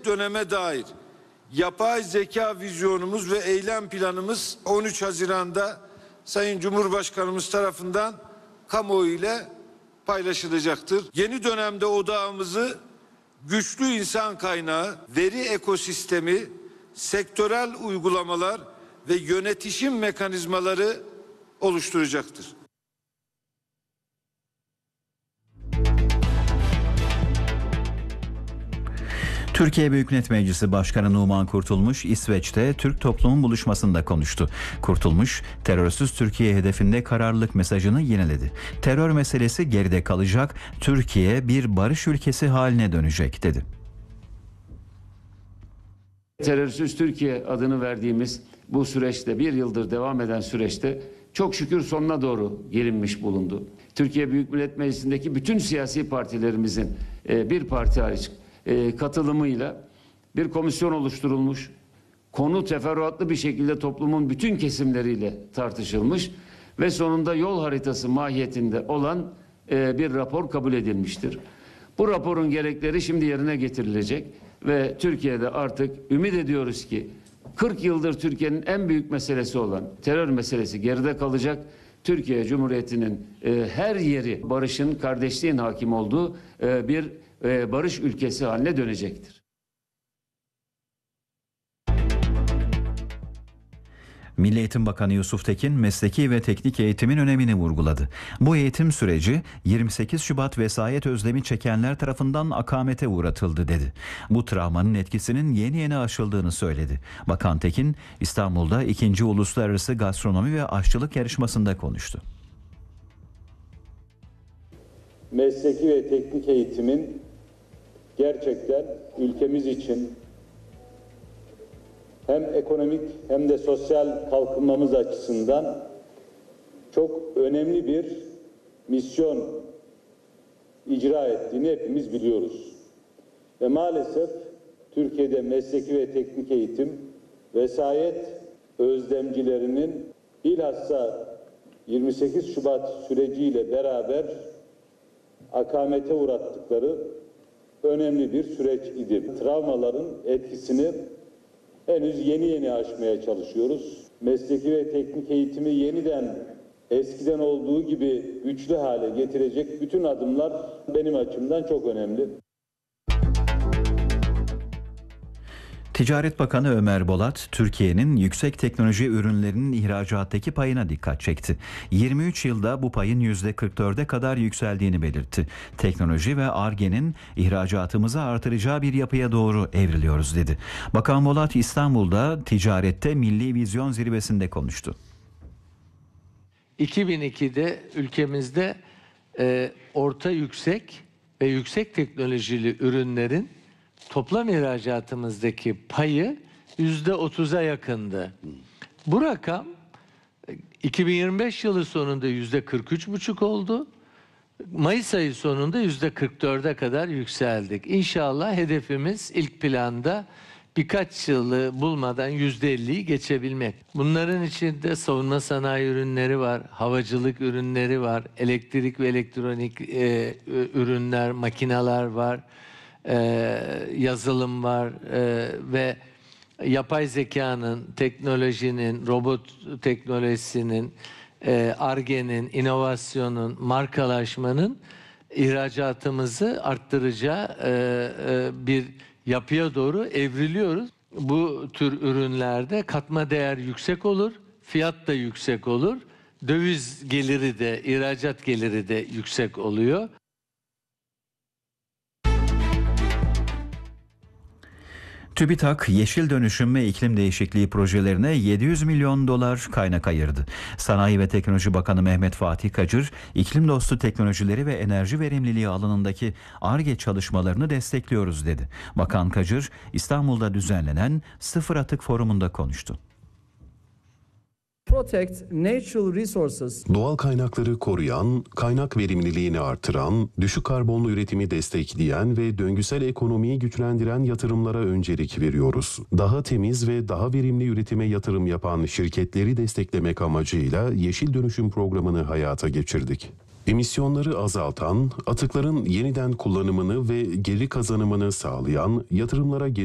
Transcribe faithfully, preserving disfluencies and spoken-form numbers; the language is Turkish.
döneme dair yapay zeka vizyonumuz ve eylem planımız on üç Haziran'da Sayın Cumhurbaşkanımız tarafından kamuoyu ile paylaşılacaktır. Yeni dönemde odağımızı güçlü insan kaynağı, veri ekosistemi, sektörel uygulamalar ve yönetişim mekanizmaları oluşturacaktır. Türkiye Büyük Millet Meclisi Başkanı Numan Kurtulmuş, İsveç'te Türk toplumun buluşmasında konuştu. Kurtulmuş, terörsüz Türkiye hedefinde kararlılık mesajını yineledi. Terör meselesi geride kalacak, Türkiye bir barış ülkesi haline dönecek dedi. Terörsüz Türkiye adını verdiğimiz bu süreçte, bir yıldır devam eden süreçte çok şükür sonuna doğru gelinmiş bulundu. Türkiye Büyük Millet Meclisi'ndeki bütün siyasi partilerimizin bir parti hariç katılımıyla bir komisyon oluşturulmuş. Konu teferruatlı bir şekilde toplumun bütün kesimleriyle tartışılmış ve sonunda yol haritası mahiyetinde olan bir rapor kabul edilmiştir. Bu raporun gerekleri şimdi yerine getirilecek ve Türkiye'de artık ümit ediyoruz ki kırk yıldır Türkiye'nin en büyük meselesi olan terör meselesi geride kalacak. Türkiye Cumhuriyeti'nin her yeri barışın, kardeşliğin hakim olduğu bir barış ülkesi haline dönecektir. Milli Eğitim Bakanı Yusuf Tekin mesleki ve teknik eğitimin önemini vurguladı. Bu eğitim süreci yirmi sekiz Şubat vesayet özlemi çekenler tarafından akamete uğratıldı dedi. Bu travmanın etkisinin yeni yeni aşıldığını söyledi. Bakan Tekin İstanbul'da ikinci Uluslararası Gastronomi ve Aşçılık Yarışması'nda konuştu. Mesleki ve teknik eğitimin gerçekten ülkemiz için hem ekonomik hem de sosyal kalkınmamız açısından çok önemli bir misyon icra ettiğini hepimiz biliyoruz. Ve maalesef Türkiye'de mesleki ve teknik eğitim vesayet özlemcilerinin bilhassa yirmi sekiz Şubat süreciyle beraber akamete uğrattıkları önemli bir süreç idi. Travmaların etkisini henüz yeni yeni aşmaya çalışıyoruz. Mesleki ve teknik eğitimi yeniden eskiden olduğu gibi güçlü hale getirecek bütün adımlar benim açımdan çok önemli. Ticaret Bakanı Ömer Bolat, Türkiye'nin yüksek teknoloji ürünlerinin ihracattaki payına dikkat çekti. yirmi üç yılda bu payın yüzde kırk dörde kadar yükseldiğini belirtti. Teknoloji ve Ar-Ge'nin ihracatımızı artıracağı bir yapıya doğru evriliyoruz dedi. Bakan Bolat İstanbul'da ticarette Milli Vizyon Zirvesi'nde konuştu. iki bin ikide ülkemizde e, orta yüksek ve yüksek teknolojili ürünlerin toplam ihracatımızdaki payı yüzde otuza yakındı. Bu rakam iki bin yirmi beş yılı sonunda yüzde kırk üç buçuk oldu. Mayıs ayı sonunda yüzde kırk dörde kadar yükseldik. İnşallah hedefimiz ilk planda birkaç yılı bulmadan yüzde elliyi geçebilmek. Bunların içinde savunma sanayi ürünleri var, havacılık ürünleri var, elektrik ve elektronik e, ürünler, makineler var. Ee, yazılım var ee, ve yapay zekanın, teknolojinin, robot teknolojisinin, e, Ar-Ge'nin, inovasyonun, markalaşmanın ihracatımızı arttıracağı e, e, bir yapıya doğru evriliyoruz. Bu tür ürünlerde katma değer yüksek olur, fiyat da yüksek olur, döviz geliri de, ihracat geliri de yüksek oluyor. TÜBİTAK, yeşil dönüşüm ve iklim değişikliği projelerine yedi yüz milyon dolar kaynak ayırdı. Sanayi ve Teknoloji Bakanı Mehmet Fatih Kacır, iklim dostu teknolojileri ve enerji verimliliği alanındaki Ar-Ge çalışmalarını destekliyoruz dedi. Bakan Kacır, İstanbul'da düzenlenen Sıfır Atık Forumu'nda konuştu. Protect natural resources. Doğal kaynakları koruyan, kaynak verimliliğini artıran, düşük karbonlu üretimi destekleyen ve döngüsel ekonomiyi güçlendiren yatırımlara öncelik veriyoruz. Daha temiz ve daha verimli üretime yatırım yapan şirketleri desteklemek amacıyla yeşil dönüşüm programını hayata geçirdik. Emisyonları azaltan, atıkların yeniden kullanımını ve geri kazanımını sağlayan, yatırımlara